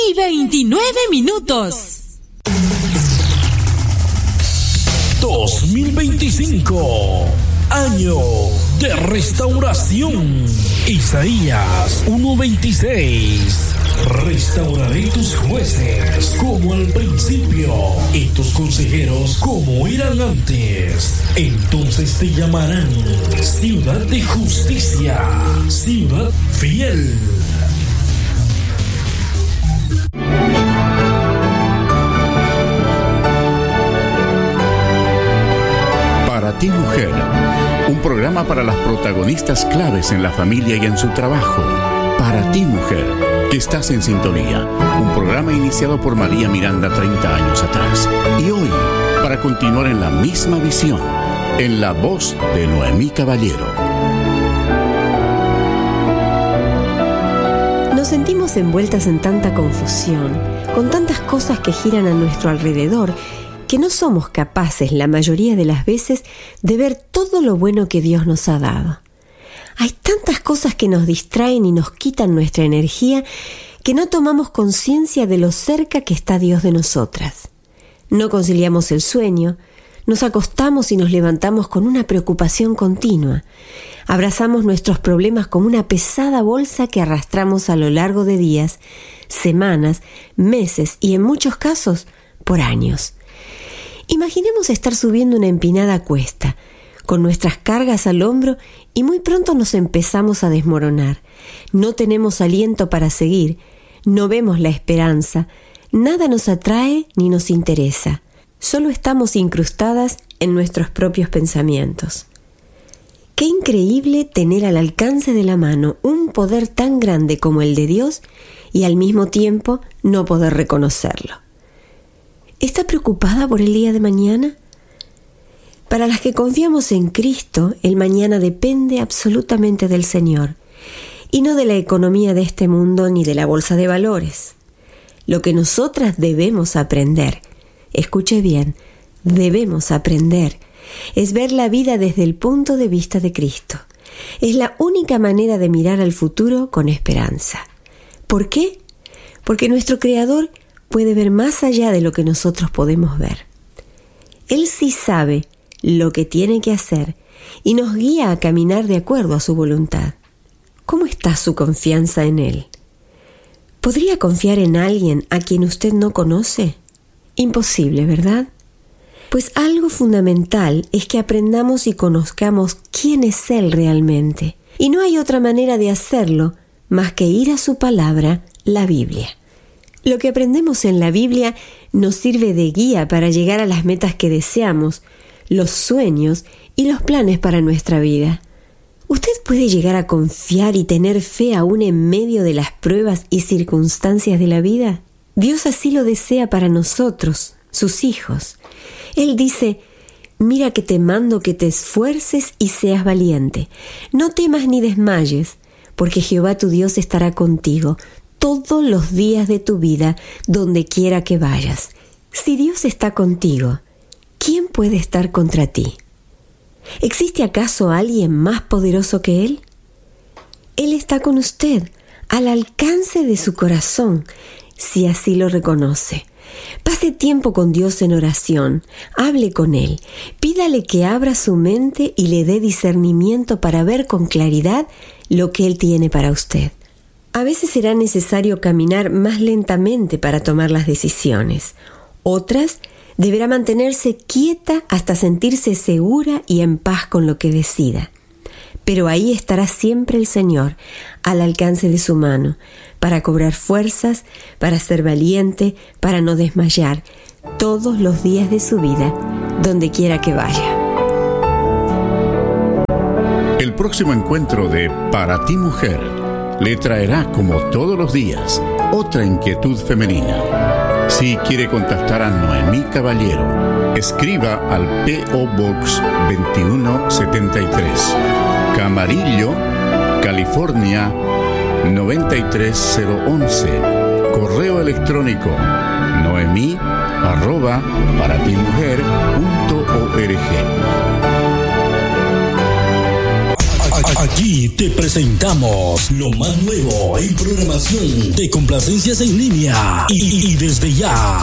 29 2025, año de restauración. Isaías 1:26. Restauraré tus jueces como al principio y tus consejeros como eran antes. Entonces te llamarán ciudad de justicia, ciudad fiel. Para ti, mujer, un programa para las protagonistas claves en la familia y en su trabajo. Para ti, mujer, que estás en sintonía. Un programa iniciado por María Miranda 30 años atrás. Y hoy, para continuar en la misma visión, en la voz de Noemí Caballero. Nos sentimos envueltas en tanta confusión, con tantas cosas que giran a nuestro alrededor, que no somos capaces, la mayoría de las veces, de ver todo lo bueno que Dios nos ha dado. Hay tantas cosas que nos distraen y nos quitan nuestra energía que no tomamos conciencia de lo cerca que está Dios de nosotras. No conciliamos el sueño, nos acostamos y nos levantamos con una preocupación continua. Abrazamos nuestros problemas como una pesada bolsa que arrastramos a lo largo de días, semanas, meses y en muchos casos, por años. Imaginemos estar subiendo una empinada cuesta, con nuestras cargas al hombro y muy pronto nos empezamos a desmoronar. No tenemos aliento para seguir, no vemos la esperanza, nada nos atrae ni nos interesa. Solo estamos incrustadas en nuestros propios pensamientos. Qué increíble tener al alcance de la mano un poder tan grande como el de Dios y al mismo tiempo no poder reconocerlo. ¿Está preocupada por el día de mañana? Para las que confiamos en Cristo, el mañana depende absolutamente del Señor y no de la economía de este mundo ni de la bolsa de valores. Lo que nosotras debemos aprender, escuche bien, debemos aprender, es ver la vida desde el punto de vista de Cristo. Es la única manera de mirar al futuro con esperanza. ¿Por qué? Porque nuestro Creador puede ver más allá de lo que nosotros podemos ver. Él sí sabe lo que tiene que hacer y nos guía a caminar de acuerdo a su voluntad. ¿Cómo está su confianza en Él? ¿Podría confiar en alguien a quien usted no conoce? Imposible, ¿verdad? Pues algo fundamental es que aprendamos y conozcamos quién es Él realmente. Y no hay otra manera de hacerlo más que ir a su palabra, la Biblia. Lo que aprendemos en la Biblia nos sirve de guía para llegar a las metas que deseamos, los sueños y los planes para nuestra vida. ¿Usted puede llegar a confiar y tener fe aún en medio de las pruebas y circunstancias de la vida? Dios así lo desea para nosotros, sus hijos. Él dice: mira que te mando que te esfuerces y seas valiente. No temas ni desmayes, porque Jehová tu Dios estará contigo todos los días de tu vida, donde quiera que vayas. Si Dios está contigo, ¿quién puede estar contra ti? ¿Existe acaso alguien más poderoso que Él? Él está con usted, al alcance de su corazón, si así lo reconoce. Pase tiempo con Dios en oración, hable con Él, pídale que abra su mente y le dé discernimiento para ver con claridad lo que Él tiene para usted. A veces será necesario caminar más lentamente para tomar las decisiones. Otras, deberá mantenerse quieta hasta sentirse segura y en paz con lo que decida. Pero ahí estará siempre el Señor, al alcance de su mano, para cobrar fuerzas, para ser valiente, para no desmayar, todos los días de su vida, donde quiera que vaya. El próximo encuentro de Para ti, mujer, le traerá, como todos los días, otra inquietud femenina. Si quiere contactar a Noemí Caballero, escriba al P.O. Box 2173, Camarillo, California 93011. Correo electrónico noemi@paratimujer.org. Aquí te presentamos lo más nuevo en programación de complacencias en línea y desde ya